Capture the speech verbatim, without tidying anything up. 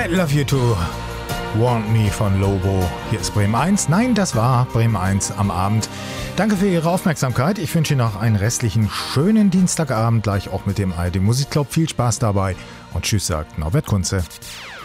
I Love You Too. Want Me von Lobo. Hier ist Bremen eins. Nein, das war Bremen eins am Abend. Danke für Ihre Aufmerksamkeit. Ich wünsche Ihnen noch einen restlichen schönen Dienstagabend, gleich auch mit dem A R D Musikclub. Viel Spaß dabei und tschüss, sagt Norbert Kunze.